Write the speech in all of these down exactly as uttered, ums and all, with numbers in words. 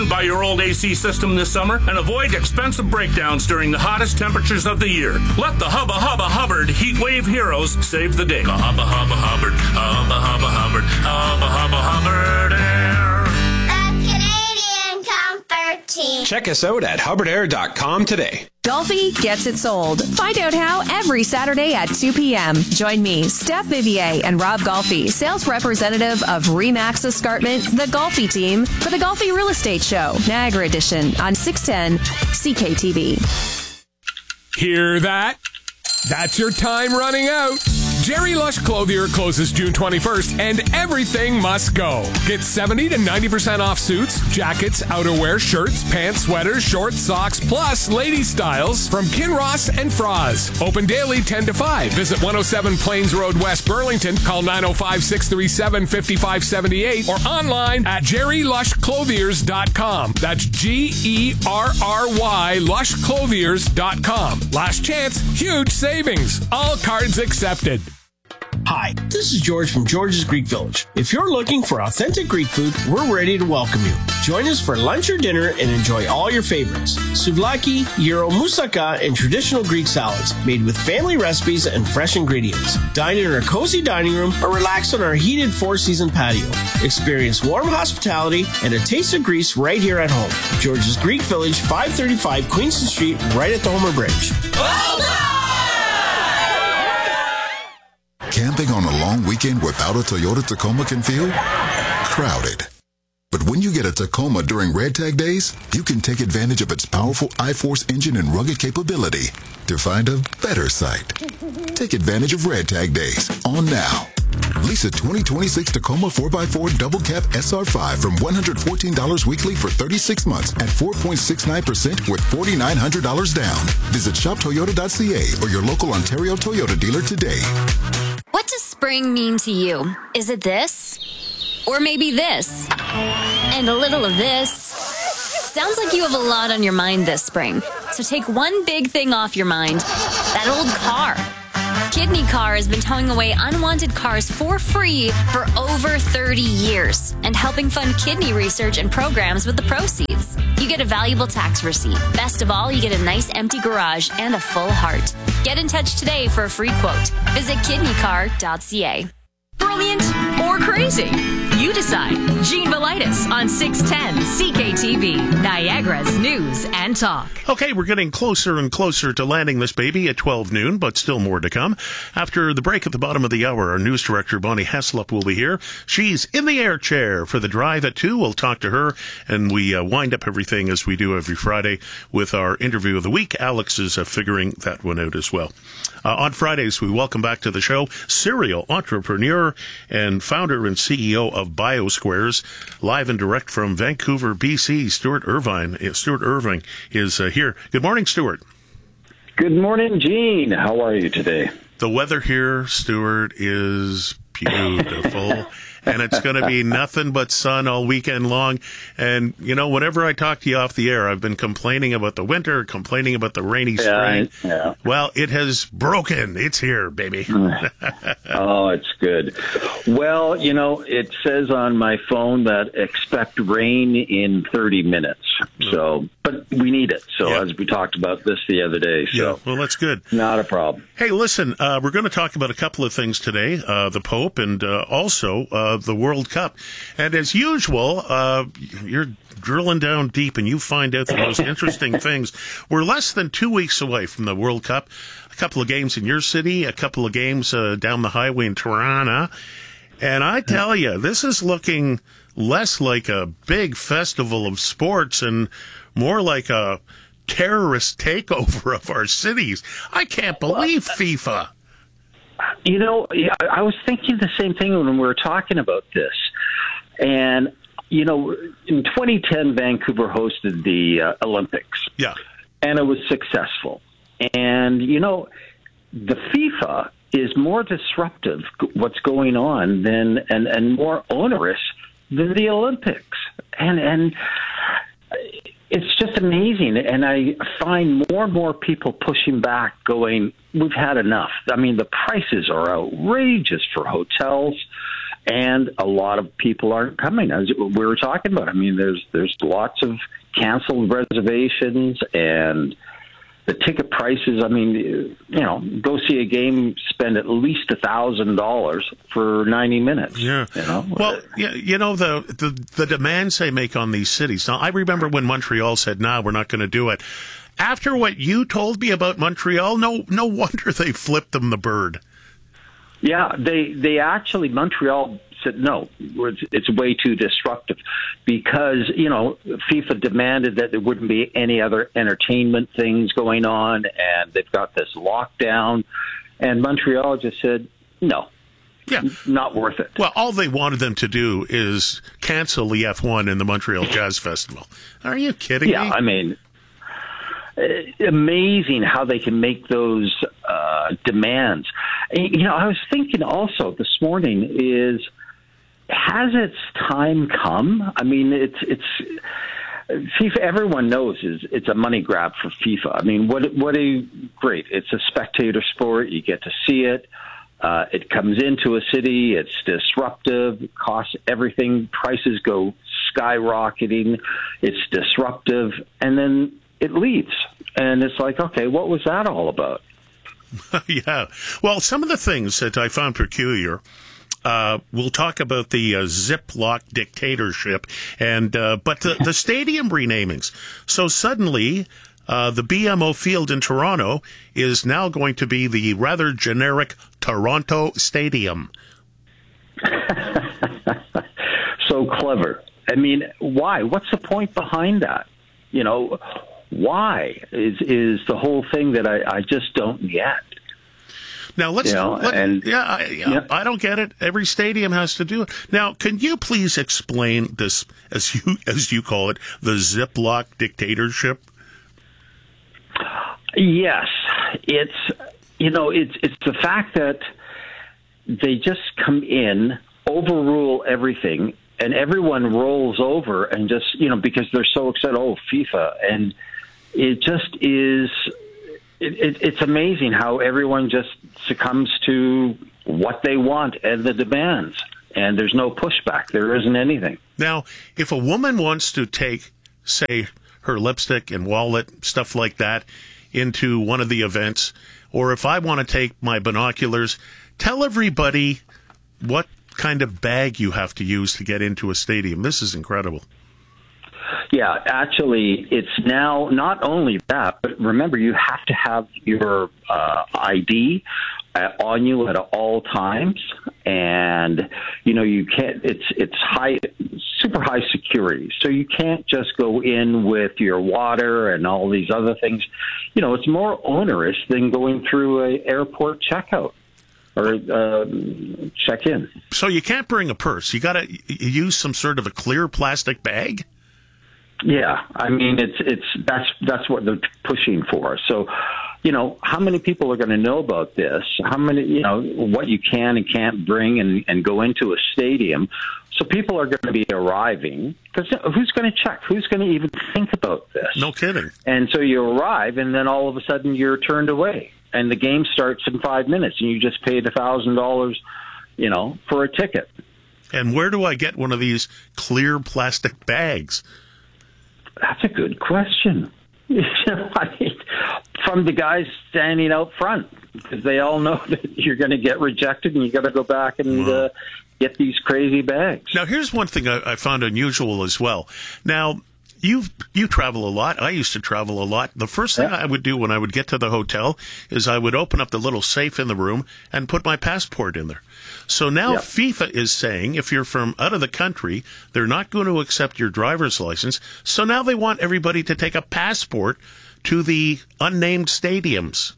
by your old A C system this summer and avoid expensive breakdowns during the hottest temperatures of the year. Let the Hubba Hubba Hubbard Heat Wave Heroes save the day. Hubba Hubba Hubbard, Hubba Hubba Hubbard, Hubba Hubba Hubbard Air. The Canadian Comfort Team. Check us out at hubbard air dot com today. Golfi gets it sold. Find out how every Saturday at two p.m. Join me, Steph Vivier, and Rob Golfi, sales representative of Remax Escarpment, the Golfi team, for the Golfi Real Estate Show, Niagara Edition, on six ten C K T V. Hear that? That's your time running out. Jerry Lush Clothier closes June twenty-first, and everything must go. Get seventy to ninety percent off suits, jackets, outerwear, shirts, pants, sweaters, shorts, socks, plus lady styles from Kinross and Froz. Open daily ten to five. Visit one oh seven Plains Road, West Burlington. Call nine oh five, six three seven, five five seven eight or online at jerry lush clothiers dot com. That's G E R R Y lush clothiers dot com. Last chance, huge savings. All cards accepted. Hi, this is George from George's Greek Village. If you're looking for authentic Greek food, we're ready to welcome you. Join us for lunch or dinner and enjoy all your favorites. Souvlaki, gyro, moussaka, and traditional Greek salads made with family recipes and fresh ingredients. Dine in our cozy dining room or relax on our heated four-season patio. Experience warm hospitality and a taste of Greece right here at home. George's Greek Village, five thirty-five Queenston Street, right at the Homer Bridge. Well done! Camping on a long weekend without a Toyota Tacoma can feel crowded. But when you get a Tacoma during Red Tag Days, you can take advantage of its powerful iForce engine and rugged capability to find a better site. Take advantage of Red Tag Days on now. Lease a twenty twenty-six Tacoma four by four Double Cab S R five from one hundred fourteen dollars weekly for thirty-six months at four point six nine percent with four thousand nine hundred dollars down. Visit shop toyota dot c a or your local Ontario Toyota dealer today. What does spring mean to you? Is it this? Or maybe this? And a little of this? Sounds like you have a lot on your mind this spring. So take one big thing off your mind. That old car. Kidney Car has been towing away unwanted cars for free for over thirty years and helping fund kidney research and programs with the proceeds. You get a valuable tax receipt. Best of all, you get a nice empty garage and a full heart. Get in touch today for a free quote. Visit kidney car dot c a. Brilliant or crazy? You decide. Gene Velitis on six ten C K T V, Niagara's News and Talk. Okay, we're getting closer and closer to landing this baby at twelve noon, but still more to come. After the break at the bottom of the hour, our news director, Bonnie Heslop, will be here. She's in the air chair for the drive at two. We'll talk to her, and we uh, wind up everything as we do every Friday with our interview of the week. Alex is uh, figuring that one out as well. Uh, on Fridays, we welcome back to the show serial entrepreneur and founder and C E O of BioSquares, live and direct from Vancouver, B C. Stuart Irvine. Stuart Irving is uh, here. Good morning, Stuart. Good morning, Gene. How are you today? The weather here, Stuart, is beautiful. And it's going to be nothing but sun all weekend long. And, you know, whenever I talk to you off the air, I've been complaining about the winter, complaining about the rainy spring. Yeah, yeah. Well, it has broken. It's here, baby. Oh, it's good. Well, you know, it says on my phone that expect rain in thirty minutes. So, but we need it. So, yeah. As we talked about this the other day. So, yeah, well, that's good. Not a problem. Hey, listen, uh, we're going to talk about a couple of things today, uh, the Pope and uh, also uh, the World Cup. And as usual, uh, you're drilling down deep and you find out the most interesting things. We're less than two weeks away from the World Cup. A couple of games in your city, a couple of games uh, down the highway in Toronto. And I tell you, this is looking less like a big festival of sports and more like a terrorist takeover of our cities. I can't believe FIFA. You know, I was thinking the same thing when we were talking about this. And, you know, in twenty ten, Vancouver hosted the uh, Olympics. Yeah. And it was successful. And, you know, the FIFA is more disruptive, what's going on, than and, and more onerous than the Olympics. And and it's just amazing. And I find more and more people pushing back, going, we've had enough. I mean, the prices are outrageous for hotels. and a lot of people aren't coming, as we were talking about. I mean, there's there's lots of canceled reservations, and the ticket prices, I mean, you know, go see a game, spend at least a thousand dollars for ninety minutes. Yeah. You know? Well, yeah, you know, the, the, the demands they make on these cities. Now, I remember when Montreal said, nah, we're not going to do it. After what you told me about Montreal, no, no wonder they flipped them the bird. Yeah, they, they actually, Montreal said, no, it's, it's way too disruptive because, you know, FIFA demanded that there wouldn't be any other entertainment things going on, and they've got this lockdown, and Montreal just said, no. Yeah. Not worth it. Well, all they wanted them to do is cancel the F one and the Montreal Jazz Festival. Are you kidding yeah, me? Yeah, I mean, amazing how they can make those uh, demands. And, you know, I was thinking also this morning is, has its time come? I mean, it's it's FIFA. Everyone knows is it's a money grab for FIFA. I mean, what what a great! It's a spectator sport. You get to see it. Uh, it comes into a city. It's disruptive. It costs everything. Prices go skyrocketing. It's disruptive, and then it leaves. And it's like, okay, what was that all about? Yeah. Well, some of the things that I found peculiar. Uh, we'll talk about the uh, Ziploc dictatorship, and uh, but the, the stadium renamings. So suddenly, uh, the B M O Field in Toronto is now going to be the rather generic Toronto Stadium. So clever. I mean, why? What's the point behind that? You know, why is is the whole thing that I, I just don't get. Now let's. You know, let, and, yeah, I, yeah, yeah, I don't get it. Every stadium has to do it. Now, can you please explain this, as you as you call it, the Ziploc dictatorship? Yes, it's you know it's it's the fact that they just come in, overrule everything, and everyone rolls over and just you know because they're so excited. Oh, FIFA, and it just is. It, it, it's amazing how everyone just succumbs to what they want and the demands, and there's no pushback. There isn't anything. Now, if a woman wants to take, say, her lipstick and wallet, stuff like that, into one of the events, or if I want to take my binoculars, tell everybody what kind of bag you have to use to get into a stadium. This is incredible. Yeah, actually, it's now not only that, but remember, you have to have your uh, I D uh, on you at all times, and you know you can't. It's it's high, super high security, so you can't just go in with your water and all these other things. You know, it's more onerous than going through a airport checkout or uh, check in. So you can't bring a purse. You got to use some sort of a clear plastic bag. Yeah, I mean it's it's that's that's what they're pushing for. So, you know, how many people are going to know about this? How many, you know, what you can and can't bring and, and go into a stadium? So people are going to be arriving because who's going to check? Who's going to even think about this? No kidding. And so you arrive, and then all of a sudden you're turned away, and the game starts in five minutes, and you just paid a thousand dollars, you know, for a ticket. And where do I get one of these clear plastic bags? That's a good question. You know, I mean, from the guys standing out front, because they all know that you're going to get rejected and you got to go back and wow. uh, get these crazy bags. Now, here's one thing I, I found unusual as well. Now, you you travel a lot. I used to travel a lot. The first thing yeah. I would do when I would get to the hotel is I would open up the little safe in the room and put my passport in there. So now yep. FIFA is saying if you're from out of the country, they're not going to accept your driver's license. So now they want everybody to take a passport to the unnamed stadiums.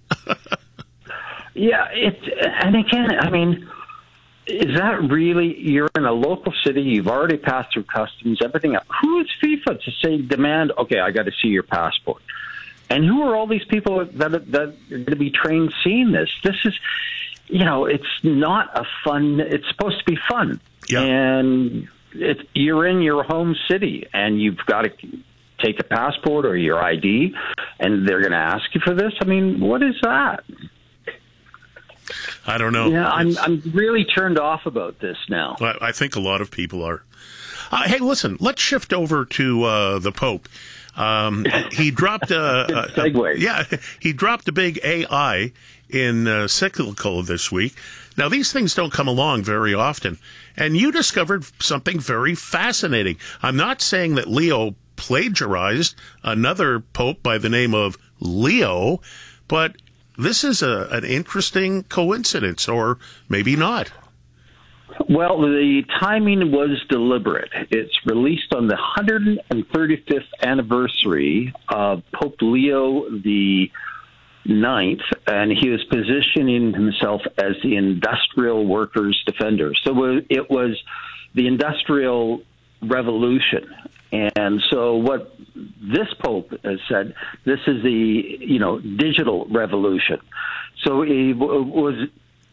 Yeah, it's and again, I mean, is that really, you're in a local city, you've already passed through customs, everything else. Who is FIFA to say, demand, okay, I got to see your passport? And who are all these people that, that are going to be trained seeing this? This is, you know, it's not a fun, it's supposed to be fun. Yeah. And it, you're in your home city, and you've got to take a passport or your I D, and they're going to ask you for this? I mean, what is that? I don't know. Yeah, I'm I'm really turned off about this now. I, I think a lot of people are. Uh, hey, listen, let's shift over to uh, the Pope. Um, he dropped a, a, a yeah, he dropped a big A I in uh, cyclical this week. Now, these things don't come along very often, and you discovered something very fascinating. I'm not saying that Leo plagiarized another pope by the name of Leo, but this is a, an interesting coincidence, or maybe not. Well, the timing was deliberate. It's released on the one hundred thirty-fifth anniversary of Pope Leo the Ninth, and he was positioning himself as the industrial workers' defender. So it was the Industrial Revolution. And so what this Pope has said, this is the, you know, digital revolution. So he was...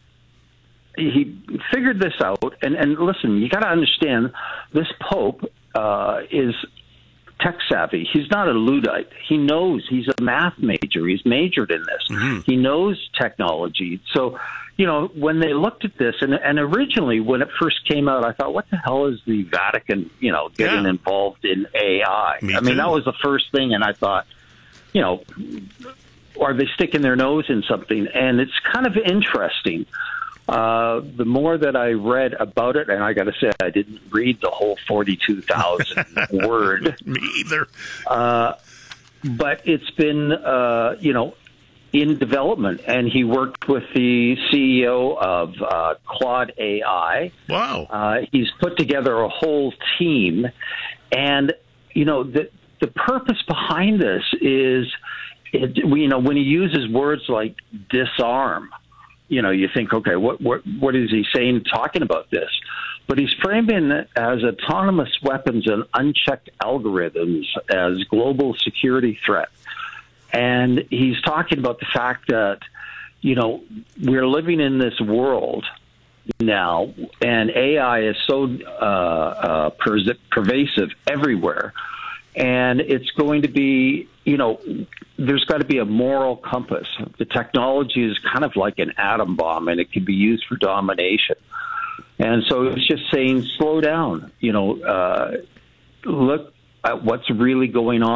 He figured this out, and, and listen, you got to understand, this Pope uh, is tech savvy. He's not a Luddite. He knows. He's a math major. He's majored in this. Mm-hmm. He knows technology. So, you know, when they looked at this, and, and originally when it first came out, I thought, what the hell is the Vatican, you know, getting yeah. involved in A I? Me I mean, too. that was the first thing, and I thought, you know, are they sticking their nose in something? And it's kind of interesting. Uh, the more that I read about it, and I got to say, I didn't read the whole forty-two thousand word. Me either. Uh, but it's been, uh, you know, in development, and he worked with the C E O of uh, Claude A I. Wow. Uh, he's put together a whole team, and, you know, the, the purpose behind this is, it, you know, when he uses words like disarm, you know, you think, okay, what what what is he saying, talking about this? But he's framing it as autonomous weapons and unchecked algorithms as global security threat. And he's talking about the fact that, you know, we're living in this world now, and A I is so uh, uh, per- pervasive everywhere. And it's going to be, you know, there's got to be a moral compass. The technology is kind of like an atom bomb, and it can be used for domination. And so it's just saying, slow down, you know, uh, look at what's really going on.